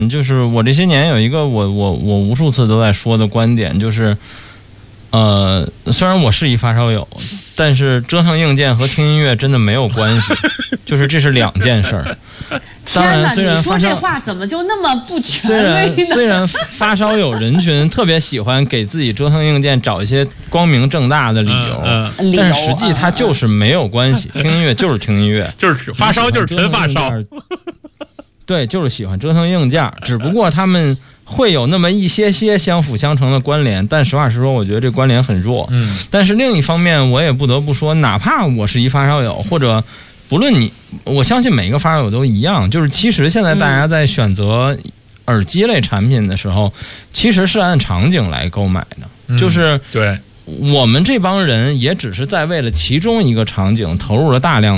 就是我这些年有一个我无数次都在说的观点，就是虽然我是一发烧友，但是折腾硬件和听音乐真的没有关系，就是这是两件事儿。当然，虽然你说这话怎么就那么不权威呢？ 虽然发烧友人群特别喜欢给自己折腾硬件找一些光明正大的理由，但是实际它就是没有关系。听音乐就是听音乐， 就是发烧就是纯发烧。 对，就是喜欢折腾硬件，只不过他们会有那么一些相辅相成的关联，但实话实说，我觉得这关联很弱。但是另一方面，我也不得不说，哪怕我是一发烧友，或者不论你，我相信每个发烧友都一样，就是其实现在大家在选择耳机类产品的时候，其实是按场景来购买的，就是对。 我们这帮人也只是在为了其中一个场景投入了大量